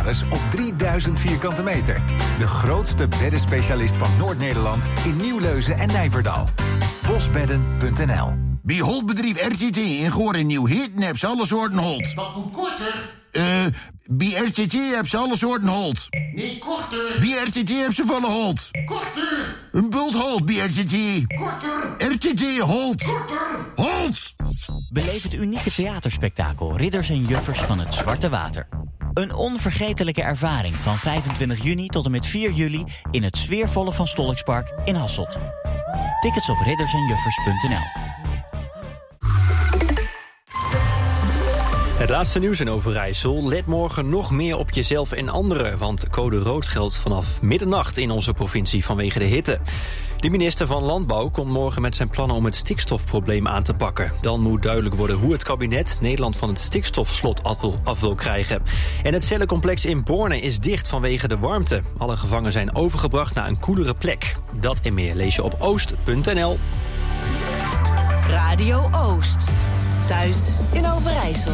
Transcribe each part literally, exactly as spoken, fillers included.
beddensalades op drieduizend vierkante meter. De grootste beddenspecialist van Noord-Nederland in Nieuwleuzen en Nijverdal. bosbedden punt n l. Bij Holtbedrijf R T T in Goor en Nieuw-Hitten heb ze alle soorten Holt. Wat moet korter? Eh, uh, bij R T T heb ze alle soorten Holt. Nee, korter. Bij R T T heb ze volle Holt. Korter. Een bult Holt bij R T T. Korter. R T T Holt. Korter. Holt! Beleef het unieke theaterspektakel Ridders en Juffers van het Zwarte Water. Een onvergetelijke ervaring van vijfentwintig juni tot en met vier juli in het sfeervolle Van Stollikspark in Hasselt. Tickets op ridders en juffers punt n l. Het laatste nieuws in Overijssel. Let morgen nog meer op jezelf en anderen, want code rood geldt vanaf middernacht in onze provincie vanwege de hitte. De minister van Landbouw komt morgen met zijn plannen om het stikstofprobleem aan te pakken. Dan moet duidelijk worden hoe het kabinet Nederland van het stikstofslot af wil, af wil krijgen. En het cellencomplex in Borne is dicht vanwege de warmte. Alle gevangenen zijn overgebracht naar een koelere plek. Dat en meer lees je op oost punt n l. Radio Oost. Thuis in Overijssel.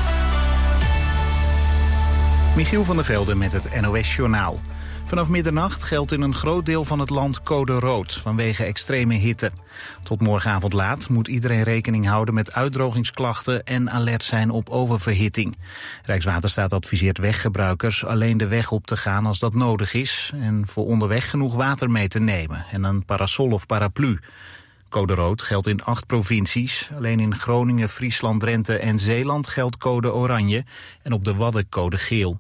Michiel van der Velde met het N O S-journaal. Vanaf middernacht geldt in een groot deel van het land code rood vanwege extreme hitte. Tot morgenavond laat moet iedereen rekening houden met uitdrogingsklachten en alert zijn op oververhitting. Rijkswaterstaat adviseert weggebruikers alleen de weg op te gaan als dat nodig is en voor onderweg genoeg water mee te nemen en een parasol of paraplu. Code rood geldt in acht provincies. Alleen in Groningen, Friesland, Drenthe en Zeeland geldt code oranje en op de Wadden code geel.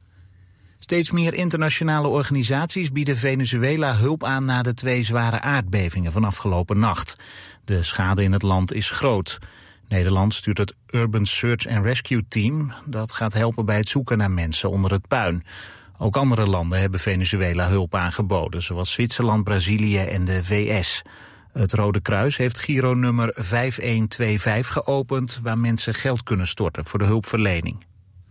Steeds meer internationale organisaties bieden Venezuela hulp aan na de twee zware aardbevingen van afgelopen nacht. De schade in het land is groot. Nederland stuurt het Urban Search and Rescue Team. Dat gaat helpen bij het zoeken naar mensen onder het puin. Ook andere landen hebben Venezuela hulp aangeboden, zoals Zwitserland, Brazilië en de V S. Het Rode Kruis heeft Giro-nummer vijf een twee vijf geopend, waar mensen geld kunnen storten voor de hulpverlening.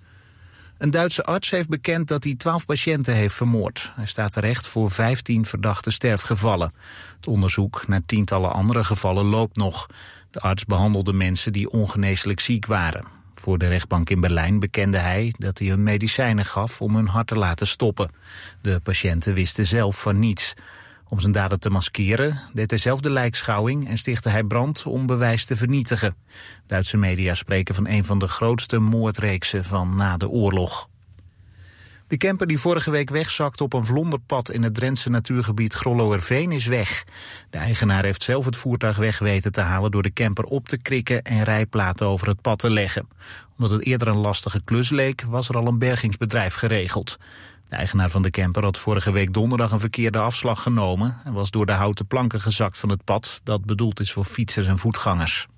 Een Duitse arts heeft bekend dat hij twaalf patiënten heeft vermoord. Hij staat terecht voor vijftien verdachte sterfgevallen. Het onderzoek naar tientallen andere gevallen loopt nog. De arts behandelde mensen die ongeneeslijk ziek waren. Voor de rechtbank in Berlijn bekende hij dat hij hun medicijnen gaf om hun hart te laten stoppen. De patiënten wisten zelf van niets. Om zijn daden te maskeren deed hij zelf de lijkschouwing en stichtte hij brand om bewijs te vernietigen. Duitse media spreken van een van de grootste moordreeksen van na de oorlog. De camper die vorige week wegzakte op een vlonderpad in het Drentse natuurgebied Grolloerveen is weg. De eigenaar heeft zelf het voertuig weg weten te halen door de camper op te krikken en rijplaten over het pad te leggen. Omdat het eerder een lastige klus leek, was er al een bergingsbedrijf geregeld. De eigenaar van de camper had vorige week donderdag een verkeerde afslag genomen en was door de houten planken gezakt van het pad dat bedoeld is voor fietsers en voetgangers.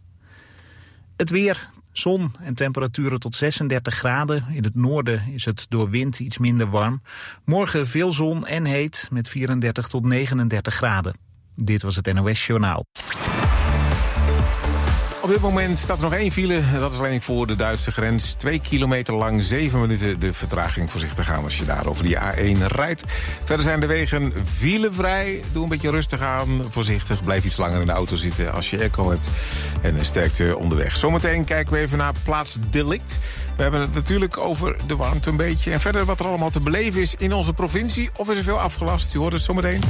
Het weer, zon en temperaturen tot zesendertig graden. In het noorden is het door wind iets minder warm. Morgen veel zon en heet met vierendertig tot negenendertig graden. Dit was het N O S-journaal. Op dit moment staat er nog één file. Dat is alleen voor de Duitse grens. Twee kilometer lang, zeven minuten de vertraging. Voorzichtig gaan als je daar over die A één rijdt. Verder zijn de wegen filevrij. Doe een beetje rustig aan. Voorzichtig. Blijf iets langer in de auto zitten als je airco hebt. En sterkte onderweg. Zometeen kijken we even naar plaatsdelict. We hebben het natuurlijk over de warmte een beetje. En verder wat er allemaal te beleven is in onze provincie. Of is er veel afgelast? U hoort het zometeen.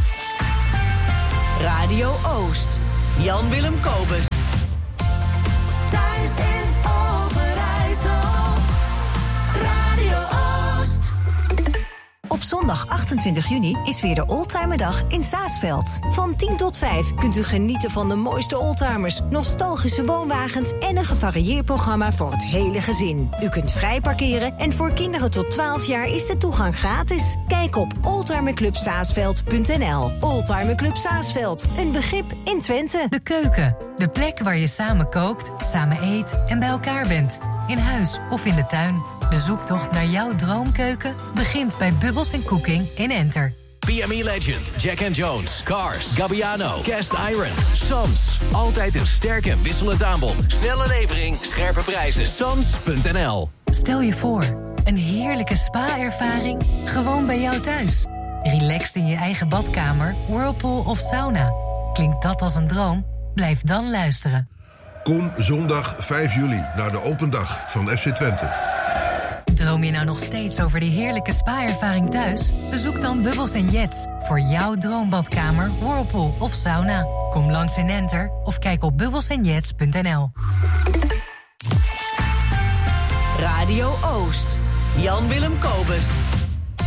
Radio Oost. Jan-Willem Kobus. Thuis in Overijssel. Radio Oost. Op zondag achtentwintig juni is weer de Oldtimerdag in Saasveld. Van tien tot vijf kunt u genieten van de mooiste oldtimers, nostalgische woonwagens en een gevarieerd programma voor het hele gezin. U kunt vrij parkeren en voor kinderen tot twaalf jaar is de toegang gratis. Kijk op oldtimerclub saasveld punt n l. Oldtimer Club Saasveld, een begrip in Twente. De keuken, de plek waar je samen kookt, samen eet en bij elkaar bent. In huis of in de tuin. De zoektocht naar jouw droomkeuken begint bij Bubbles and Cooking in Enter. P M E Legend, Jack and Jones, Cars, Gabbiano, Cast Iron, Sons. Altijd een sterk en wisselend aanbod. Snelle levering, scherpe prijzen. Sons punt n l. Stel je voor, een heerlijke spa-ervaring gewoon bij jou thuis. Relaxed in je eigen badkamer, whirlpool of sauna. Klinkt dat als een droom? Blijf dan luisteren. Kom zondag vijf juli naar de open dag van F C Twente. Droom je nou nog steeds over die heerlijke spa-ervaring thuis? Bezoek dan Bubbles en Jets voor jouw droombadkamer, whirlpool of sauna. Kom langs in Enter of kijk op bubbles en jets punt n l. Radio Oost. Jan Willem Kobus.